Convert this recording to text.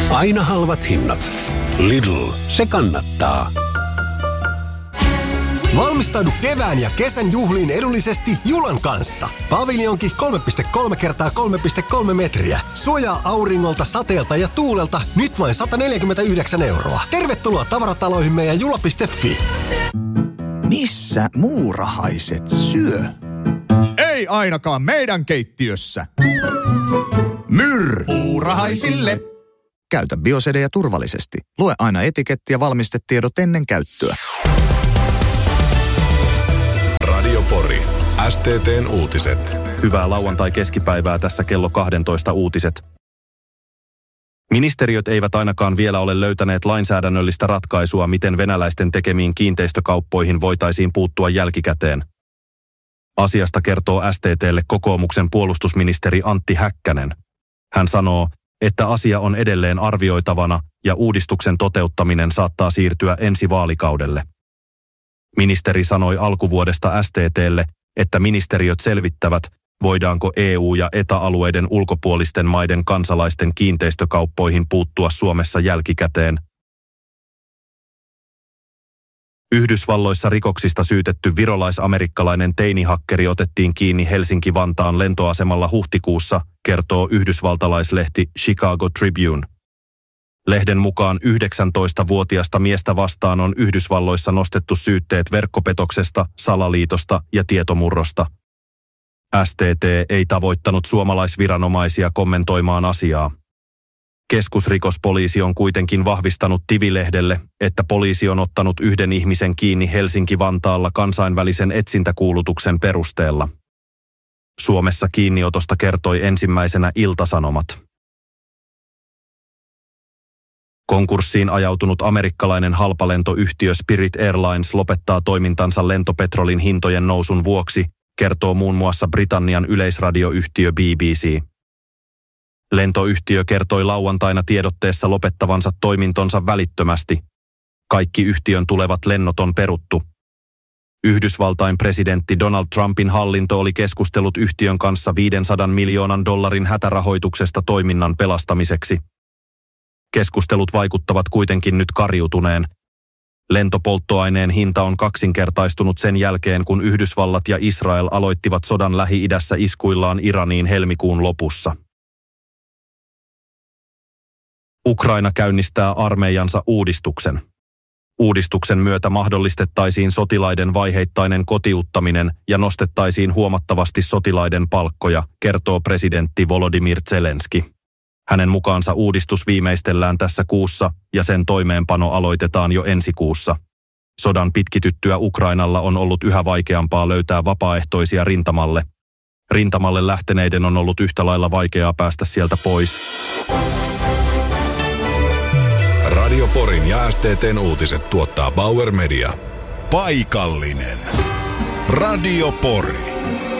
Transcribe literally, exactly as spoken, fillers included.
Aina halvat hinnat. Lidl, se kannattaa. Valmistaudu kevään ja kesän juhliin edullisesti Julan kanssa. Paviljonki kolme pilkku kolme kertaa kolme pilkku kolme metriä. Suojaa auringolta, sateelta ja tuulelta nyt vain sata neljäkymmentäyhdeksän euroa. Tervetuloa tavarataloihimme ja jula piste fi. Missä muurahaiset syö? Ei ainakaan meidän keittiössä. Myr! Muurahaisille! Käytä Biosedeja turvallisesti. Lue aina etiketti ja valmistetiedot ennen käyttöä. Radio Pori. S T T:n uutiset. Hyvää lauantai-keskipäivää, tässä kello kaksitoista uutiset. Ministeriöt eivät ainakaan vielä ole löytäneet lainsäädännöllistä ratkaisua, miten venäläisten tekemiin kiinteistökauppoihin voitaisiin puuttua jälkikäteen. Asiasta kertoo S T T:lle kokoomuksen puolustusministeri Antti Häkkänen. Hän sanoo, että asia on edelleen arvioitavana ja uudistuksen toteuttaminen saattaa siirtyä ensi vaalikaudelle. Ministeri sanoi alkuvuodesta S T T:lle, että ministeriöt selvittävät, voidaanko E U- ja E T A-alueiden ulkopuolisten maiden kansalaisten kiinteistökauppoihin puuttua Suomessa jälkikäteen. Yhdysvalloissa rikoksista syytetty virolais-amerikkalainen teinihakkeri otettiin kiinni Helsinki-Vantaan lentoasemalla huhtikuussa, kertoo yhdysvaltalaislehti Chicago Tribune. Lehden mukaan yhdeksäntoistavuotiasta miestä vastaan on Yhdysvalloissa nostettu syytteet verkkopetoksesta, salaliitosta ja tietomurrosta. S T T ei tavoittanut suomalaisviranomaisia kommentoimaan asiaa. Keskusrikospoliisi on kuitenkin vahvistanut Tivi-lehdelle, että poliisi on ottanut yhden ihmisen kiinni Helsinki-Vantaalla kansainvälisen etsintäkuulutuksen perusteella. Suomessa kiinniotosta kertoi ensimmäisenä Ilta-Sanomat. Konkurssiin ajautunut amerikkalainen halpalentoyhtiö Spirit Airlines lopettaa toimintansa lentopetrolin hintojen nousun vuoksi, kertoo muun muassa Britannian yleisradioyhtiö B B C. Lentoyhtiö kertoi lauantaina tiedotteessa lopettavansa toimintonsa välittömästi. Kaikki yhtiön tulevat lennot on peruttu. Yhdysvaltain presidentti Donald Trumpin hallinto oli keskustellut yhtiön kanssa viisisataa miljoonan dollarin hätärahoituksesta toiminnan pelastamiseksi. Keskustelut vaikuttavat kuitenkin nyt kariutuneen. Lentopolttoaineen hinta on kaksinkertaistunut sen jälkeen, kun Yhdysvallat ja Israel aloittivat sodan Lähi-idässä iskuillaan Iraniin helmikuun lopussa. Ukraina käynnistää armeijansa uudistuksen. Uudistuksen myötä mahdollistettaisiin sotilaiden vaiheittainen kotiuttaminen ja nostettaisiin huomattavasti sotilaiden palkkoja, kertoo presidentti Volodymyr Zelenski. Hänen mukaansa uudistus viimeistellään tässä kuussa ja sen toimeenpano aloitetaan jo ensi kuussa. Sodan pitkityttyä Ukrainalla on ollut yhä vaikeampaa löytää vapaaehtoisia rintamalle. Rintamalle lähteneiden on ollut yhtä lailla vaikeaa päästä sieltä pois. Radio Porin ja S T T:n uutiset tuottaa Bauer Media. Paikallinen. Radio Pori.